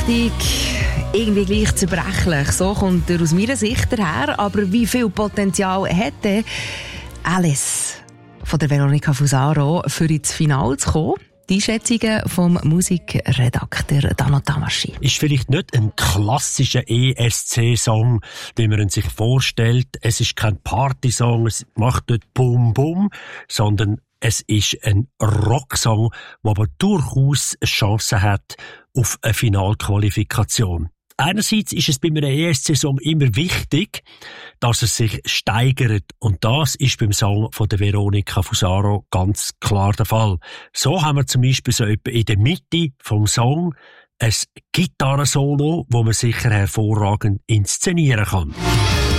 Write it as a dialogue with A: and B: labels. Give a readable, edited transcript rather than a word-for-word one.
A: Musik irgendwie gleich zerbrechlich. So kommt er aus meiner Sicht daher. Aber wie viel Potenzial hätte Alice von der Veronica Fusaro für ins Finale zu kommen? Die Einschätzungen vom Musikredakteur Dano Tamaschi.
B: Ist vielleicht nicht ein klassischer ESC-Song, den man sich vorstellt. Es ist kein Partysong, es macht nicht Bum Bum, sondern es ist ein Rocksong, der aber durchaus eine Chance hat auf eine Finalqualifikation. Einerseits ist es bei einem ESC-Song immer wichtig, dass er sich steigert. Und das ist beim Song von der Veronica Fusaro ganz klar der Fall. So haben wir zum Beispiel so etwa in der Mitte vom Song ein Gitarrensolo, wo man sicher hervorragend inszenieren kann.